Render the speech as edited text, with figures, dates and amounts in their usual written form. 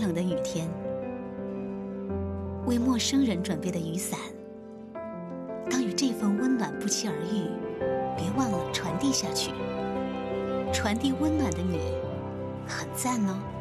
冷的雨天，为陌生人准备的雨伞，当与这份温暖不期而遇，别忘了传递下去。传递温暖的你，很赞哦。